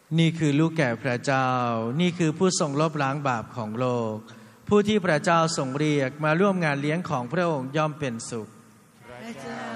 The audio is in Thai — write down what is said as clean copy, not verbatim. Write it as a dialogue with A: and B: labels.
A: นี่คือลูกแก่พระเจ้านี่คือผู้ทรงลบล้างบาปของโลกผู้ที่พระเจ้าทรงเรียกมาร่วมงานเลี้ยงของพระองค์ย่อมเป็นสุข
B: พระเจ้า